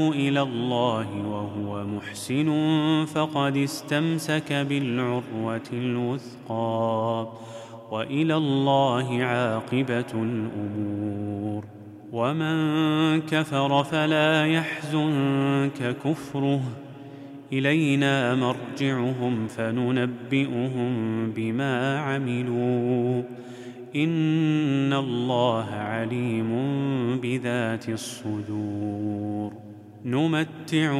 إلى الله وهو محسن فقد استمسك بالعروة الوثقى، وإلى الله عاقبة الأمور. ومن كفر فلا يحزنك كفره، إلينا مرجعهم فننبئهم بما عملوا، إن الله عليم بذات الصدور. نمتع